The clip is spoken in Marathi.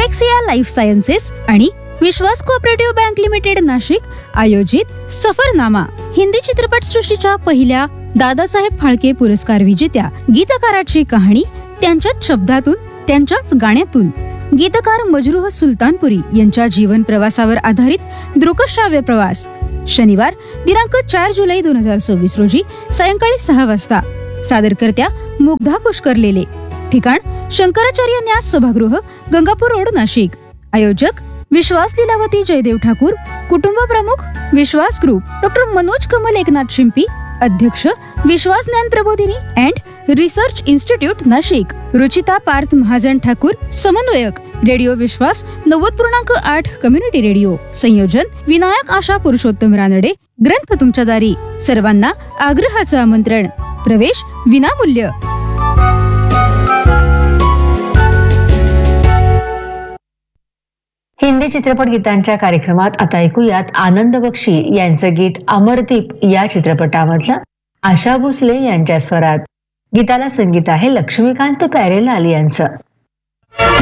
सुमेक्सिया लाईफ सायन्सेस आणि विश्वास कोऑपरेटिव्ह बँक लिमिटेड नाशिक आयोजित सफरनामा हिंदी चित्रपट सृष्टीच्या पहिल्या दादासाहेब फाळके पुरस्कार विजेत्या गीतकाराची कहाणी त्यांच्याच शब्दातून त्यांच्याच गाण्यातून गीतकार मजरूह सुलतानपुरी यांच्या जीवन प्रवासावर आधारित दृकश्राव्य प्रवास शनिवार दिनांक 4 जुलै 2026 रोजी सायंकाळी 6 वाजता सादरकर्त्या मुग्धा पुष्करलेले ठिकाण शंकराचार्य न्यास सभागृह गंगापूर रोड नाशिक आयोजक विश्वास लीलावती जयदेव ठाकूर कुटुंब प्रमुख विश्वास ग्रुप डॉक्टर मनोज कमल एकनाथ शिंपी अध्यक्ष विश्वास ज्ञान प्रबोधिनी and research institute Nashik Ruchita Parth Mahajan Thakur समन्वयक रेडिओ विश्वास 90.8 कम्युनिटी रेडिओ संयोजन विनायक आशा पुरुषोत्तम रानडे ग्रंथ तुमच्या दारी सर्वांना आग्रहाचं आमंत्रण प्रवेश विनामूल्य। हिंदी चित्रपट गीतांच्या कार्यक्रमात आता ऐकूयात आनंद बक्षी यांचं गीत अमरदीप या चित्रपटामधलं आशा भोसले यांच्या स्वरात। गीताला संगीत आहे लक्ष्मीकांत प्यारेलाल यांचं।